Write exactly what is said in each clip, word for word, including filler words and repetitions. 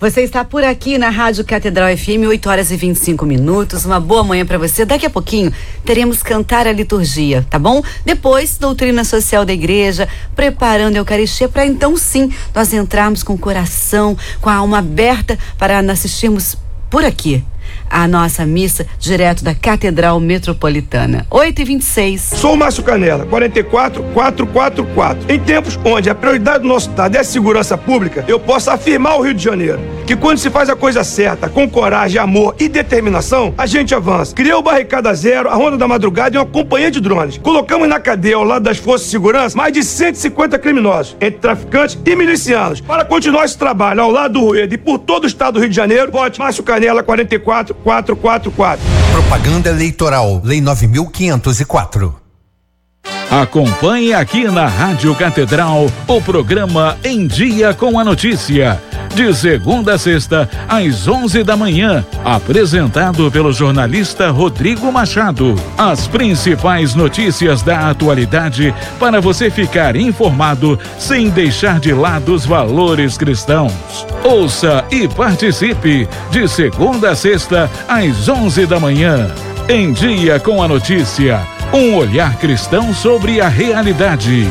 Você está por aqui na Rádio Catedral F M, oito horas e vinte e cinco minutos. Uma boa manhã para você. Daqui a pouquinho teremos Cantar a Liturgia, tá bom? Depois, Doutrina Social da Igreja, preparando a Eucaristia, para então sim nós entrarmos com o coração, com a alma aberta para assistirmos por aqui a nossa missa direto da Catedral Metropolitana. oito e vinte e seis. Sou o Márcio Canela, quarenta e quatro, quatrocentos e quarenta e quatro. Em tempos onde a prioridade do nosso estado é a segurança pública, eu posso afirmar ao Rio de Janeiro que quando se faz a coisa certa, com coragem, amor e determinação, a gente avança. Criou o Barricada Zero, a Ronda da Madrugada e uma companhia de drones. Colocamos na cadeia, ao lado das forças de segurança, mais de cento e cinquenta criminosos, entre traficantes e milicianos. Para continuar esse trabalho ao lado do Rueda e por todo o estado do Rio de Janeiro, vote Márcio Canela, quarenta e quatro, quatrocentos e quarenta e quatro. Propaganda Eleitoral, Lei nove mil quinhentos e quatro. Acompanhe aqui na Rádio Catedral o programa Em Dia com a Notícia, de segunda a sexta, às onze da manhã, apresentado pelo jornalista Rodrigo Machado. As principais notícias da atualidade para você ficar informado sem deixar de lado os valores cristãos. Ouça e participe de segunda a sexta, às onze da manhã. Em Dia com a Notícia, um olhar cristão sobre a realidade.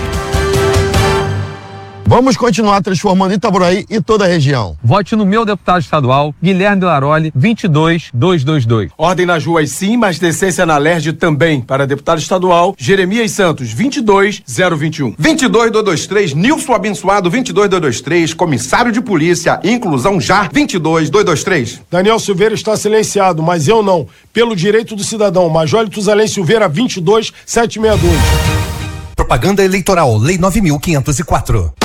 Vamos continuar transformando Itaboraí e toda a região. Vote no meu deputado estadual, Guilherme Laroli, vinte e dois mil duzentos e vinte e dois. Ordem nas ruas sim, mas decência na L E R J também. Para deputado estadual, Jeremias Santos, vinte e dois mil vinte e um. vinte e dois mil duzentos e vinte e três, Nilson Abençoado, vinte e dois mil duzentos e vinte e três, comissário de polícia, inclusão já, vinte e dois mil duzentos e vinte e três. Daniel Silveira está silenciado, mas eu não. Pelo direito do cidadão, Major Tusalém Silveira, vinte e dois mil setecentos e sessenta e dois. Propaganda Eleitoral, Lei nove mil quinhentos e quatro.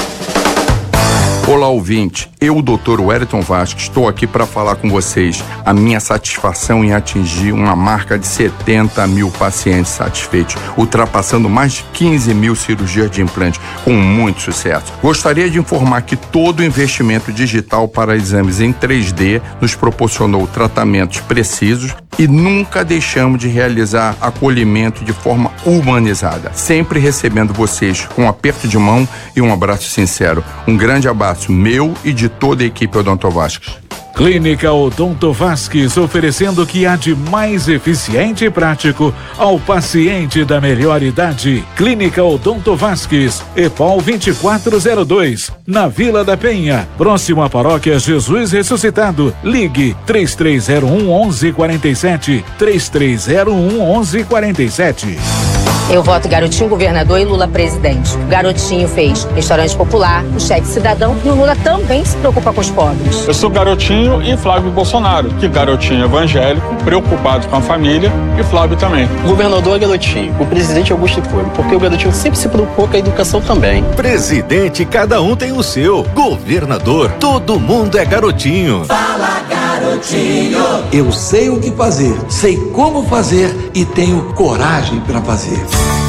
Olá, ouvinte. Eu, doutor Wellington Vasco, estou aqui para falar com vocês a minha satisfação em atingir uma marca de setenta mil pacientes satisfeitos, ultrapassando mais de quinze mil cirurgias de implante, com muito sucesso. Gostaria de informar que todo o investimento digital para exames em três D nos proporcionou tratamentos precisos e nunca deixamos de realizar acolhimento de forma humanizada, sempre recebendo vocês com um aperto de mão e um abraço sincero. Um grande abraço meu e de toda a equipe Odonto Vasques. Clínica Odonto Vasques, oferecendo o que há de mais eficiente e prático ao paciente da melhor idade. Clínica Odonto Vasques, EPOL vinte e quatro zero dois, na Vila da Penha, próximo à Paróquia Jesus Ressuscitado. Ligue três três zero um, onze quarenta e sete, três três zero um, onze quarenta e sete. Eu voto Garotinho governador e Lula presidente. O Garotinho fez restaurante popular, o cheque cidadão e o Lula também se preocupa com os pobres. Eu sou Garotinho e Flávio Bolsonaro, que Garotinho evangélico, preocupado com a família, e Flávio também. O governador é Garotinho, o presidente é Augusto Cury, porque o Garotinho sempre se preocupou com a educação também. Presidente, cada um tem o seu. Governador, todo mundo é Garotinho. Fala, Garotinho! Eu sei o que fazer, sei como fazer e tenho coragem para fazer.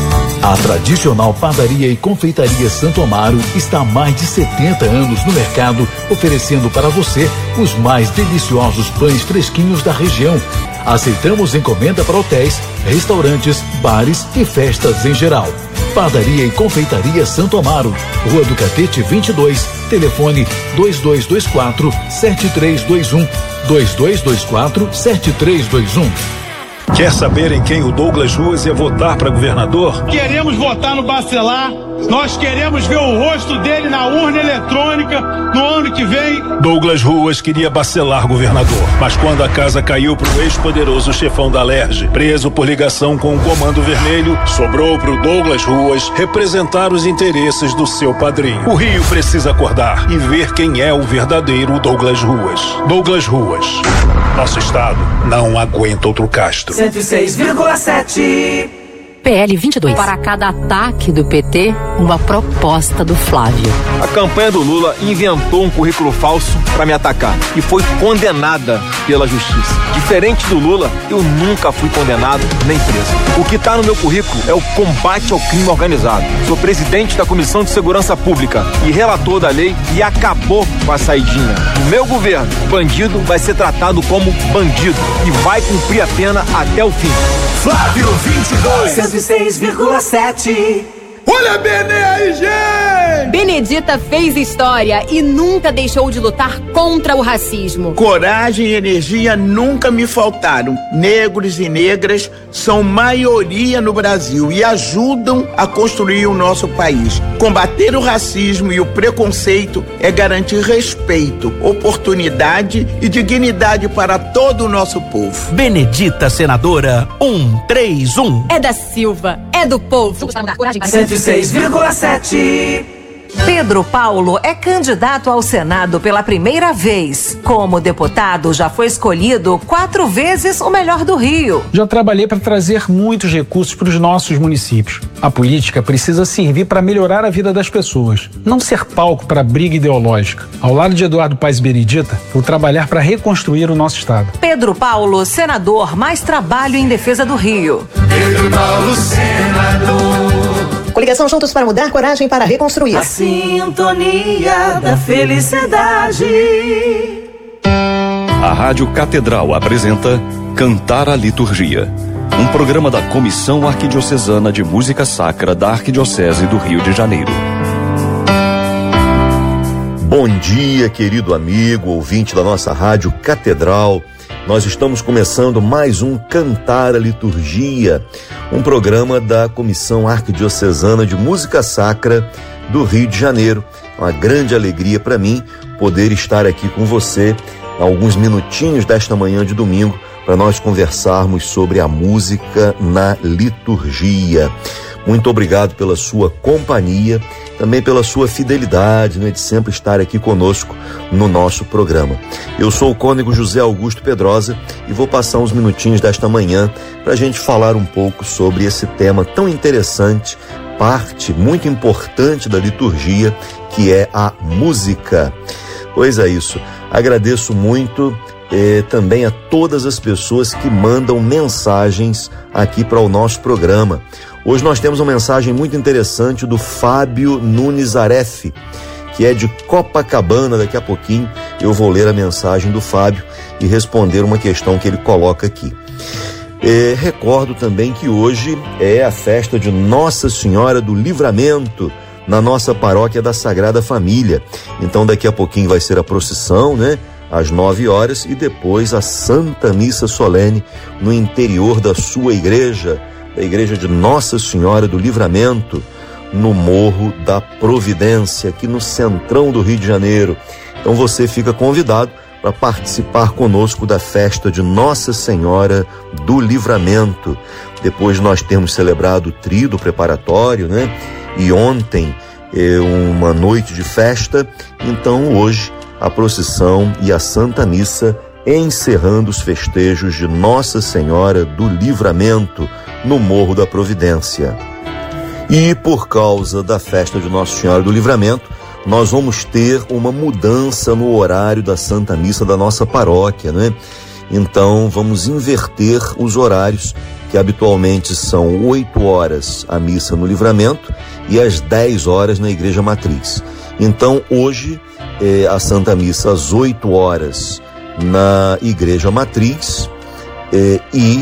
A tradicional padaria e confeitaria Santo Amaro está há mais de setenta anos no mercado, oferecendo para você os mais deliciosos pães fresquinhos da região. Aceitamos encomenda para hotéis, restaurantes, bares e festas em geral. Padaria e confeitaria Santo Amaro, Rua do Catete vinte e dois, telefone dois dois dois quatro, sete três dois um, dois dois dois quatro, sete três dois um. Quer saber em quem o Douglas Ruas ia votar para governador? Queremos votar no Bacelar. Nós queremos ver o rosto dele na urna eletrônica no ano que vem. Douglas Ruas queria Bacelar governador, mas quando a casa caiu pro ex-poderoso chefão da L E R J, preso por ligação com o Comando Vermelho, sobrou pro Douglas Ruas representar os interesses do seu padrinho. O Rio precisa acordar e ver quem é o verdadeiro Douglas Ruas. Douglas Ruas. Nosso estado não aguenta outro Castro. cento e seis vírgula sete. P L vinte e dois. Para cada ataque do P T, uma proposta do Flávio. A campanha do Lula inventou um currículo falso para me atacar e foi condenada pela justiça. Diferente do Lula, eu nunca fui condenado nem preso. O que está no meu currículo é o combate ao crime organizado. Sou presidente da Comissão de Segurança Pública e relator da lei e acabou com a saidinha. No meu governo, bandido vai ser tratado como bandido e vai cumprir a pena até o fim. Flávio vinte e dois. cento e seis vírgula sete. Olha bem aí, gente! Benedita fez história e nunca deixou de lutar contra o racismo. Coragem e energia nunca me faltaram. Negros e negras são maioria no Brasil e ajudam a construir o nosso país. Combater o racismo e o preconceito é garantir respeito, oportunidade e dignidade para todo o nosso povo. Benedita Senadora um três um. É da Silva, é do povo. cento e seis vírgula sete. Pedro Paulo é candidato ao Senado pela primeira vez. Como deputado, já foi escolhido quatro vezes o melhor do Rio. Já trabalhei para trazer muitos recursos para os nossos municípios. A política precisa servir para melhorar a vida das pessoas, não ser palco para briga ideológica. Ao lado de Eduardo Paes Benedita, vou trabalhar para reconstruir o nosso estado. Pedro Paulo, senador, mais trabalho em defesa do Rio. Pedro Paulo, senador. Coligação Juntos para Mudar, coragem para reconstruir. A sintonia da felicidade. A Rádio Catedral apresenta Cantar a Liturgia, um programa da Comissão Arquidiocesana de Música Sacra da Arquidiocese do Rio de Janeiro. Bom dia, querido amigo, ouvinte da nossa Rádio Catedral. Nós estamos começando mais um Cantar a Liturgia, um programa da Comissão Arquidiocesana de Música Sacra do Rio de Janeiro. É uma grande alegria para mim poder estar aqui com você alguns minutinhos desta manhã de domingo para nós conversarmos sobre a música na liturgia. Muito obrigado pela sua companhia, também pela sua fidelidade, né, de sempre estar aqui conosco no nosso programa. Eu sou o cônego José Augusto Pedrosa e vou passar uns minutinhos desta manhã para a gente falar um pouco sobre esse tema tão interessante, parte muito importante da liturgia, que é a música. Pois é isso, agradeço muito eh, também a todas as pessoas que mandam mensagens aqui para o nosso programa. Hoje nós temos uma mensagem muito interessante do Fábio Nunes Aref, que é de Copacabana. Daqui a pouquinho eu vou ler a mensagem do Fábio e responder uma questão que ele coloca aqui. É, recordo também que hoje é a festa de Nossa Senhora do Livramento na nossa paróquia da Sagrada Família. Então daqui a pouquinho vai ser a procissão, né? Às nove horas, e depois a Santa Missa Solene no interior da sua igreja, da igreja de Nossa Senhora do Livramento, no Morro da Providência, aqui no centrão do Rio de Janeiro. Então você fica convidado para participar conosco da festa de Nossa Senhora do Livramento. Depois nós temos celebrado o tríduo preparatório, né? E ontem é uma noite de festa. Então hoje a procissão e a Santa Missa encerrando os festejos de Nossa Senhora do Livramento no Morro da Providência. E por causa da festa de Nossa Senhora do Livramento, nós vamos ter uma mudança no horário da Santa Missa da nossa paróquia, né? Então vamos inverter os horários, que habitualmente são oito horas a missa no Livramento e às dez horas na Igreja Matriz. Então hoje é a Santa Missa às oito horas na Igreja Matriz é, e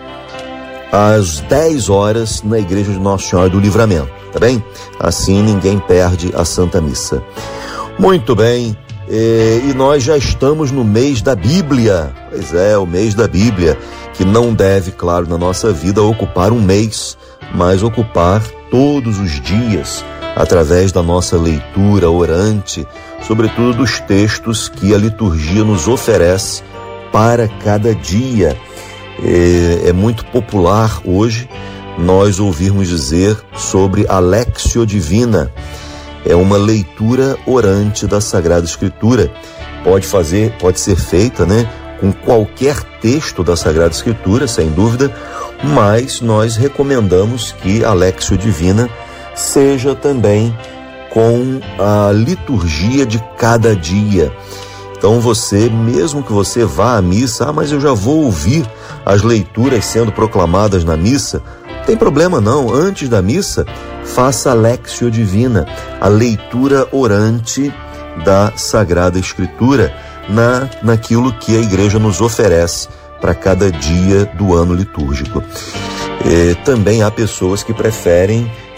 às dez horas na Igreja de Nossa Senhora do Livramento, tá bem? Assim ninguém perde a Santa Missa. Muito bem, é, e nós já estamos no mês da Bíblia. Pois é, o mês da Bíblia, que não deve, claro, na nossa vida ocupar um mês, mas ocupar todos os dias, através da nossa leitura orante, sobretudo dos textos que a liturgia nos oferece para cada dia. É, é muito popular hoje nós ouvirmos dizer sobre a Lectio Divina. É uma leitura orante da Sagrada Escritura. Pode fazer, pode ser feita, né, com qualquer texto da Sagrada Escritura, sem dúvida, mas nós recomendamos que a Lectio Divina seja também com a liturgia de cada dia. Então você, mesmo que você vá à missa, ah, mas eu já vou ouvir as leituras sendo proclamadas na missa, não tem problema não. Antes da missa, faça a Lectio Divina, a leitura orante da Sagrada Escritura, na, naquilo que a igreja nos oferece para cada dia do ano litúrgico. É, também há pessoas que preferem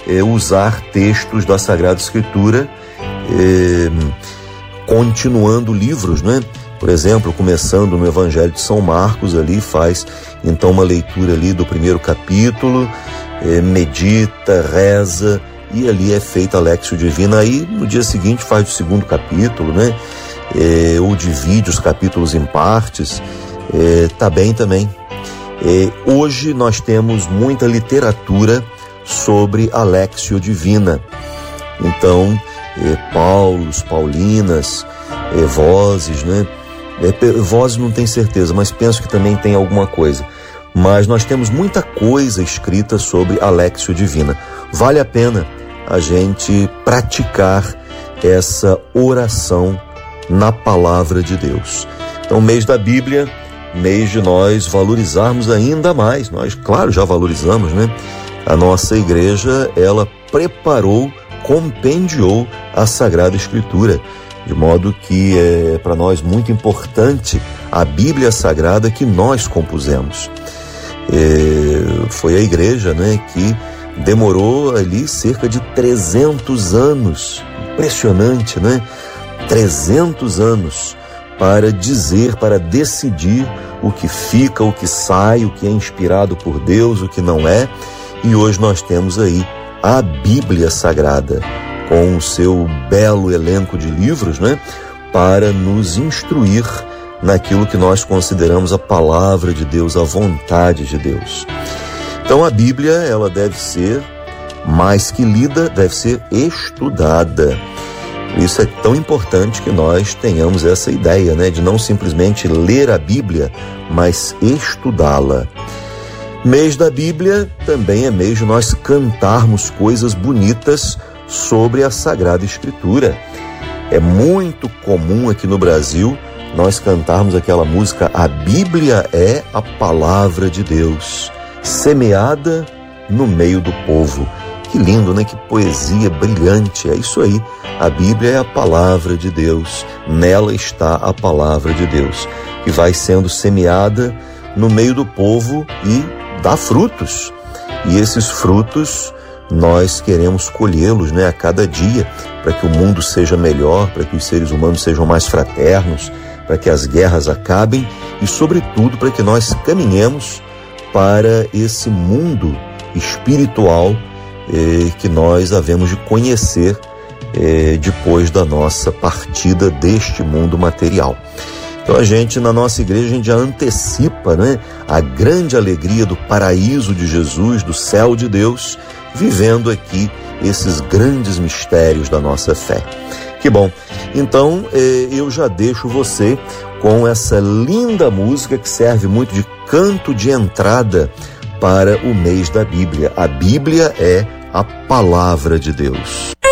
é, usar textos da Sagrada Escritura, é, continuando livros, né? Por exemplo, começando no Evangelho de São Marcos, ali faz então uma leitura ali do primeiro capítulo, é, medita, reza, e ali é feita a Léxio Divina. Aí no dia seguinte faz o segundo capítulo, né? É, ou divide os capítulos em partes, é, tá bem também. É, hoje nós temos muita literatura sobre a Léxio Divina. Então, é, Paulos, Paulinas, é, vozes, né? É, vozes não tenho certeza, mas penso que também tem alguma coisa. Mas nós temos muita coisa escrita sobre a Léxio Divina. Vale a pena a gente praticar essa oração na palavra de Deus. Então, mês da Bíblia, mês de nós valorizarmos ainda mais. Nós, claro, já valorizamos, né? A nossa igreja, ela preparou, compendiou a Sagrada Escritura, de modo que é para nós muito importante a Bíblia Sagrada que nós compusemos. É, foi a igreja, né, que demorou ali cerca de trezentos anos, impressionante, né? trezentos anos para dizer, para decidir o que fica, o que sai, o que é inspirado por Deus, o que não é. E hoje nós temos aí a Bíblia Sagrada, com o seu belo elenco de livros, né, para nos instruir naquilo que nós consideramos a palavra de Deus, a vontade de Deus. Então a Bíblia, ela deve ser mais que lida, deve ser estudada. Isso é tão importante que nós tenhamos essa ideia, né, de não simplesmente ler a Bíblia, mas estudá-la. Mês da Bíblia também é mês de nós cantarmos coisas bonitas sobre a Sagrada Escritura. É muito comum aqui no Brasil nós cantarmos aquela música A Bíblia é a Palavra de Deus, semeada no meio do povo. Que lindo, né? Que poesia brilhante. É isso aí. A Bíblia é a Palavra de Deus. Nela está a Palavra de Deus, que vai sendo semeada no meio do povo e dá frutos. E esses frutos nós queremos colhê-los, né, a cada dia, para que o mundo seja melhor, para que os seres humanos sejam mais fraternos, para que as guerras acabem e, sobretudo, para que nós caminhemos para esse mundo espiritual eh, que nós havemos de conhecer eh, depois da nossa partida deste mundo material. Então a gente, na nossa igreja, a gente já antecipa, né, a grande alegria do paraíso de Jesus, do céu de Deus, vivendo aqui esses grandes mistérios da nossa fé. Que bom! Então eh, eu já deixo você com essa linda música que serve muito de canto de entrada para o mês da Bíblia. A Bíblia é a Palavra de Deus.